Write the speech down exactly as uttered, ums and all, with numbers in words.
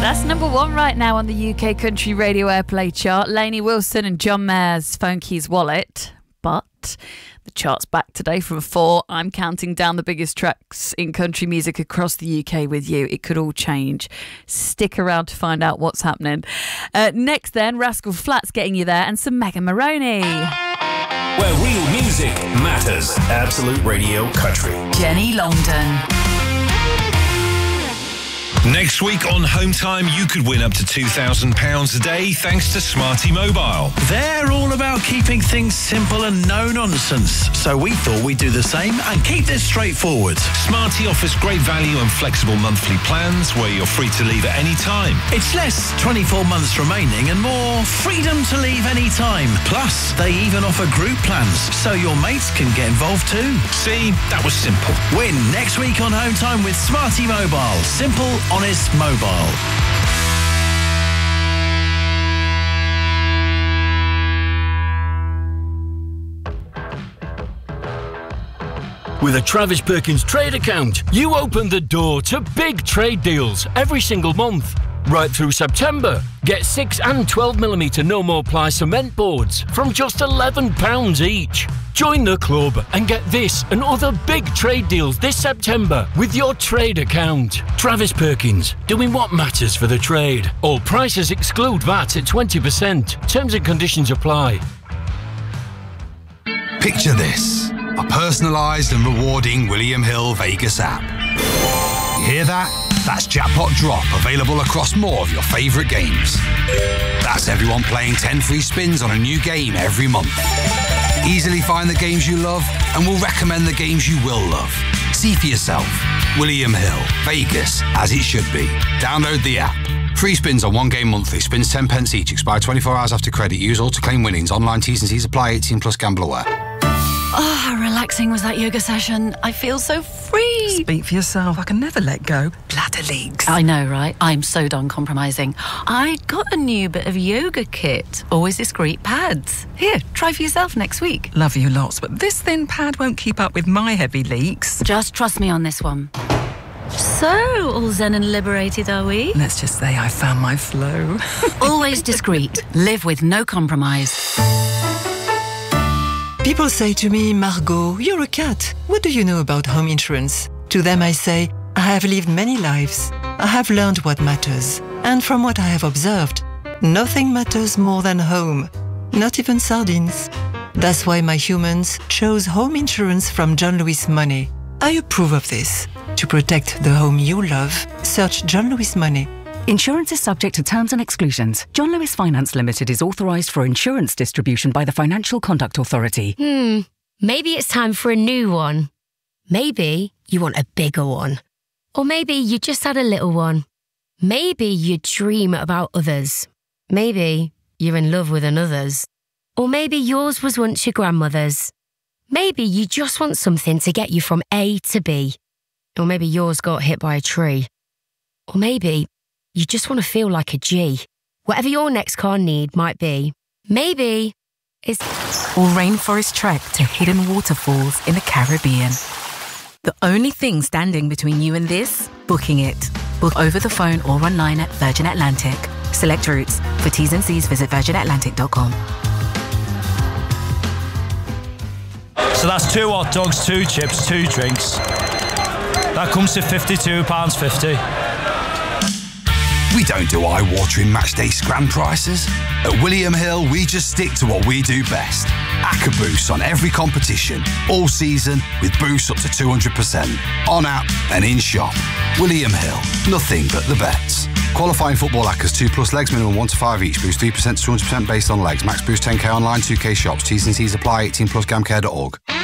That's number one right now on the U K Country Radio Airplay chart. Lainey Wilson and John Mayer's Phone Keys Wallet. But the chart's back today from four. I'm counting down the biggest tracks in country music across the U K with you. It could all change. Stick around to find out what's happening. Uh, next then, Rascal Flatts getting you there and some Megan Maroney. Where real music matters. Absolute Radio Country. Jenny Longdon. Next week on Home Time, you could win up to two thousand pounds a day thanks to Smarty Mobile. They're all about keeping things simple and no nonsense. So we thought we'd do the same and keep this straightforward. Smarty offers great value and flexible monthly plans where you're free to leave at any time. It's less twenty-four months remaining and more freedom to leave any time. Plus, they even offer group plans so your mates can get involved too. See, that was simple. Win next week on Home Time with Smarty Mobile. Simple, honest, mobile. With a Travis Perkins trade account, you open the door to big trade deals every single month. Right through September, get six and twelve millimetre no more ply cement boards from just eleven pounds each. Join the club and get this and other big trade deals this September with your trade account. Travis Perkins, doing what matters for the trade. All prices exclude V A T at twenty percent. Terms and conditions apply. Picture this, a personalised and rewarding William Hill Vegas app. You hear that? That's Jackpot Drop, available across more of your favourite games. That's everyone playing ten free spins on a new game every month. Easily find the games you love and we'll recommend the games you will love. See for yourself. William Hill, Vegas, as it should be. Download the app. Free spins on one game monthly. Spins ten pence each. Expire twenty-four hours after credit. Use all to claim winnings. Online T's and C's apply. eighteen plus gamble aware. Oh, how relaxing was that yoga session. I feel so free. Speak for yourself. I can never let go. Bladder leaks. I know, right? I'm so done compromising. I got a new bit of yoga kit. Always discreet pads. Here, try for yourself next week. Love you lots, but this thin pad won't keep up with my heavy leaks. Just trust me on this one. So, all zen and liberated, are we? Let's just say I found my flow. Always discreet. Live with no compromise. People say to me, Margot, you're a cat. What do you know about home insurance? To them I say, I have lived many lives. I have learned what matters. And from what I have observed, nothing matters more than home. Not even sardines. That's why my humans chose home insurance from John Lewis Money. I approve of this. To protect the home you love, search John Lewis Money. Insurance is subject to terms and exclusions. John Lewis Finance Limited is authorised for insurance distribution by the Financial Conduct Authority. Hmm, maybe it's time for a new one. Maybe you want a bigger one. Or maybe you just had a little one. Maybe you dream about others. Maybe you're in love with another's. Or maybe yours was once your grandmother's. Maybe you just want something to get you from A to B. Or maybe yours got hit by a tree. Or maybe you just want to feel like a G. Whatever your next car need might be, maybe it's... Or rainforest trek to hidden waterfalls in the Caribbean. The only thing standing between you and this? Booking it. Book over the phone or online at Virgin Atlantic. Select routes. For T's and C's, visit virgin atlantic dot com. So that's two hot dogs, two chips, two drinks. That comes to fifty-two pounds fifty. We don't do eye-watering matchday scram prices. At William Hill, we just stick to what we do best. Acca boosts on every competition, all season, with boosts up to two hundred percent. On app and in shop. William Hill, nothing but the bets. Qualifying football accas, two plus legs, minimum one to five each. Boost three percent to two hundred percent based on legs. Max boost ten k online, two k shops. T's and C's apply, eighteen plus gamcare dot org.